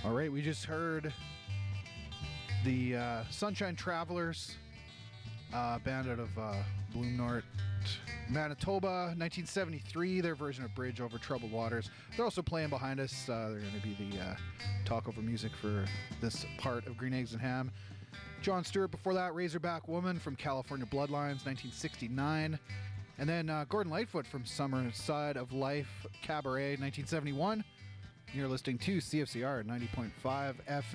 All right, we just heard the Sunshine Travelers, band out of Bloom North, Manitoba, 1973, their version of Bridge Over Troubled Waters. They're also playing behind us. They're going to be the talk over music for this part of Green Eggs and Ham. John Stewart before that, Razorback Woman from California Bloodlines, 1969. And then Gordon Lightfoot from Summer Side of Life, Cabaret, 1971. You're listening to CFCR 90.5 FM.